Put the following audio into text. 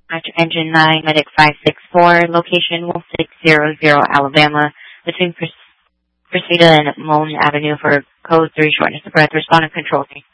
After Engine 9, Medic 564, location 1600 Alabama, between Presida and Moan Avenue for Code 3 shortness of breath. Respondent control 3.